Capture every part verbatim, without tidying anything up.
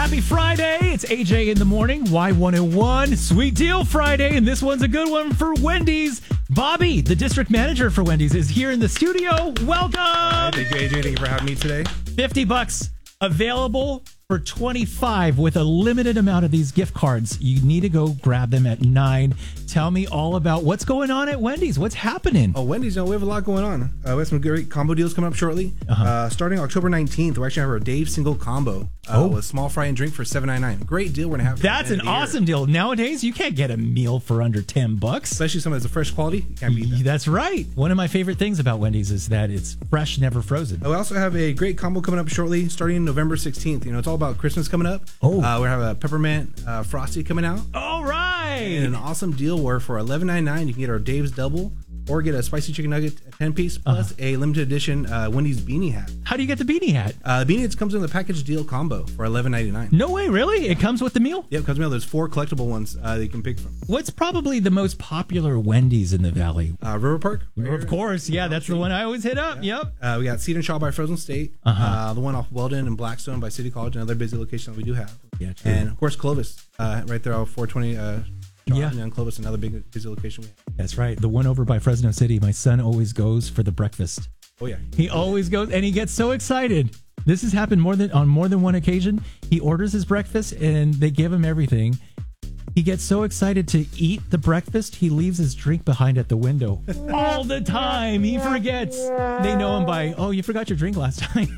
Happy Friday. It's A J in the morning. Y one oh one. Sweet Deal Friday. And this one's a good one for Wendy's. Bobby, the district manager for Wendy's, is here in the studio. Welcome. Hi, thank you, A J. Thank you for having me today. fifty bucks available for twenty-five with a limited amount of these gift cards. You need to go grab them at nine. Tell me all about what's going on at Wendy's. What's happening? Oh, Wendy's, you know, we have a lot going on. Uh, we have some great combo deals coming up shortly. Uh-huh. Uh, starting October nineteenth, we're actually have our Dave single combo uh, oh. with small fry and drink for seven ninety-nine. Great deal we're going to have. That's an awesome deal. Nowadays, you can't get a meal for under ten bucks. Especially something that's a fresh quality. You can't beat that. That's right. One of my favorite things about Wendy's is that it's fresh, never frozen. Uh, we also have a great combo coming up shortly, starting November sixteenth. You know, it's all about Christmas coming up. Oh. Uh, we have a peppermint uh, frosty coming out. All right. And an awesome deal where for eleven ninety-nine you can get our Dave's Double or get a spicy chicken nugget, a ten piece, plus uh-huh. a limited edition uh, Wendy's beanie hat. How do you get the beanie hat? Uh, the beanie hat comes in the package deal combo for eleven ninety-nine. No way, really? It comes with the meal? Yep, it comes with the meal. There's four collectible ones uh, that you can pick from. What's probably the most popular Wendy's in the Valley? Uh, River Park. Right of course, yeah, that's the one I always hit up. Yeah. Yep. Uh, we got Seed and Shaw by Frozen State. Uh-huh. Uh, the one off Weldon and Blackstone by City College, another busy location that we do have. Yeah, true. And of course Clovis, uh, right there off four twenty. Uh, Yeah, and Clovis, another big busy location we have. That's right. The one over by Fresno City. My son always goes for the breakfast. Oh yeah, he always goes, and he gets so excited. This has happened more than on more than one occasion. He orders his breakfast, and they give him everything. He gets so excited to eat the breakfast, he leaves his drink behind at the window all the time. He forgets. They know him by, oh, you forgot your drink last time.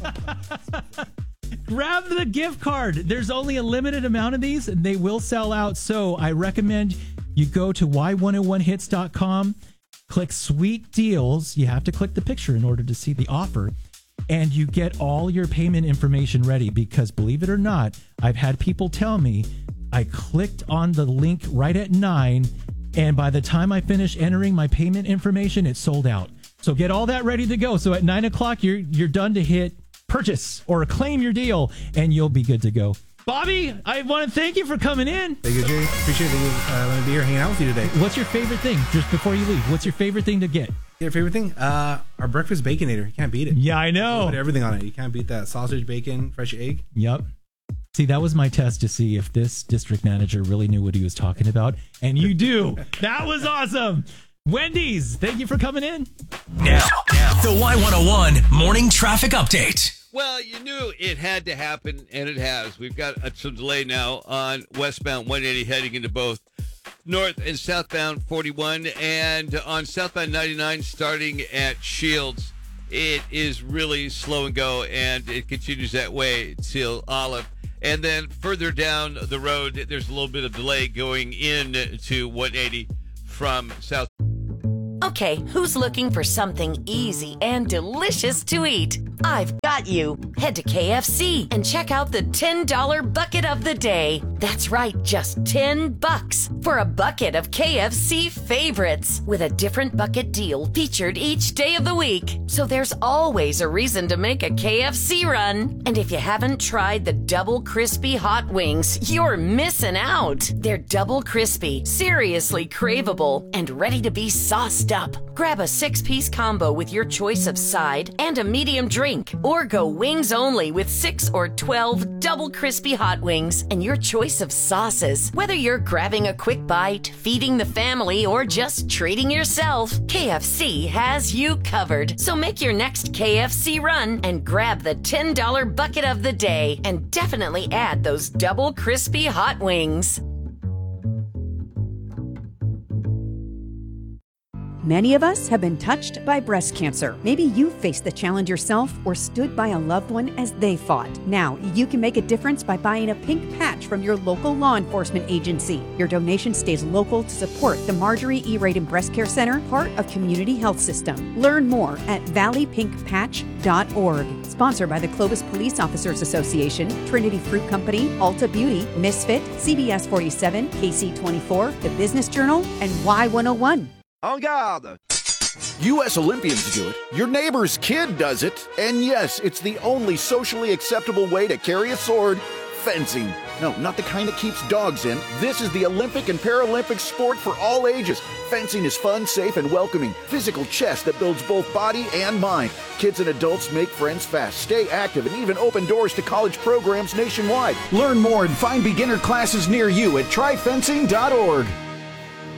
Grab the gift card. There's only a limited amount of these, and they will sell out. So I recommend you go to y one oh one hits dot com, click Sweet Deals. You have to click the picture in order to see the offer, and you get all your payment information ready because, believe it or not, I've had people tell me, I clicked on the link right at nine, and by the time I finish entering my payment information, it's sold out. So get all that ready to go. So at nine o'clock, you're you're done to hit purchase or claim your deal, and you'll be good to go. Bobby, I want to thank you for coming in. Thank you, Jay. Appreciate it. Uh, let me be here hanging out with you today. What's your favorite thing, just before you leave? What's your favorite thing to get? Your favorite thing? Uh, our breakfast Baconator. You can't beat it. Yeah, I know. Put everything on it. You can't beat that. Sausage, bacon, fresh egg. Yep. See, that was my test to see if this district manager really knew what he was talking about. And you do. That was awesome. Wendy's, thank you for coming in. Now, now, the Y one oh one Morning Traffic Update. Well, you knew it had to happen, and it has. We've got a, some delay now on westbound one eighty heading into both north and southbound forty-one, and on southbound ninety-nine starting at Shields. It is really slow and go, and it continues that way till Olive. And then further down the road, there's a little bit of delay going in to one eighty from south. Okay, who's looking for something easy and delicious to eat? I've got you. Head to K F C and check out the ten dollar bucket of the day. That's right, just ten bucks for a bucket of K F C favorites with a different bucket deal featured each day of the week. So there's always a reason to make a K F C run. And if you haven't tried the double crispy hot wings, you're missing out. They're double crispy, seriously craveable, and ready to be sauced up. Grab a six-piece combo with your choice of side and a medium drink, or go wings only with six or twelve double crispy hot wings and your choice of sauces. Whether you're grabbing a quick bite, feeding the family, or just treating yourself, K F C has you covered. So make your next K F C run and grab the ten dollar bucket of the day, and definitely add those double crispy hot wings. Many of us have been touched by breast cancer. Maybe you faced the challenge yourself or stood by a loved one as they fought. Now, you can make a difference by buying a pink patch from your local law enforcement agency. Your donation stays local to support the Marjorie E. Radin Breast Care Center, part of Community Health System. Learn more at valley pink patch dot org. Sponsored by the Clovis Police Officers Association, Trinity Fruit Company, Ulta Beauty, Misfit, C B S forty-seven, K C twenty-four, The Business Journal, and Y one oh one. En garde! U S Olympians do it, your neighbor's kid does it, and yes, it's the only socially acceptable way to carry a sword Fencing. No, not the kind that keeps dogs in. This is the Olympic and Paralympic sport for all ages. Fencing is fun, safe, and welcoming. Physical chess that builds both body and mind. Kids and adults make friends fast, stay active, and even open doors to college programs nationwide. Learn more and find beginner classes near you at try fencing dot org.